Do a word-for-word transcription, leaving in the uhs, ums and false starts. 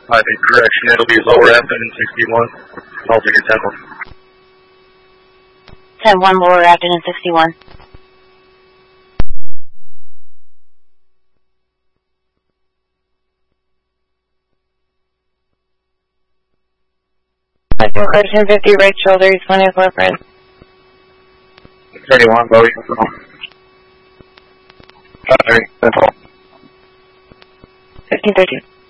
Uh, the correction, it'll be lower Afton in sixty-one. I'll take a ten one. ten one, lower Afton in sixty-one. Correction fifty, right shoulder, he's twenty four front. thirty-one, Bowie. Uh, that's all. fifteen thirteen.